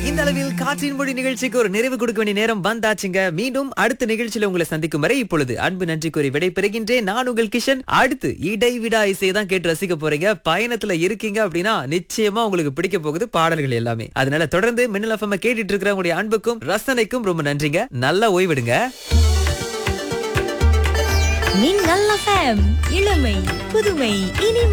இந்த அளவில் காற்றின் மொழி நிகழ்ச்சிக்கு ஒரு நிறைவு கொடுக்க வேண்டிய நேரம் வந்தாச்சுங்க. மீண்டும் அடுத்த நிகழ்ச்சியில உங்களை சந்திக்கும் வரை இப்பொழுது அன்பு நன்றி கூறி விடைபெறுகின்றேன். நான் உங்கள் கிஷன். அடுத்து இடைவிடா இசையை தான் கேட்டு ரசிக்க போறீங்க. பயணத்துல இருக்கீங்க அப்படின்னா நிச்சயமா உங்களுக்கு பிடிக்க போகுது பாடல்கள் எல்லாமே. அதனால தொடர்ந்து மின்னல் எஃப்எம் கேட்டுட்டு இருக்கிற உங்களுடைய அன்புக்கும் ரசனைக்கும் ரொம்ப நன்றிங்க. நல்லா ஓய்விடுங்க. மின்னல் FM, இளமை புதுமை இனிமை.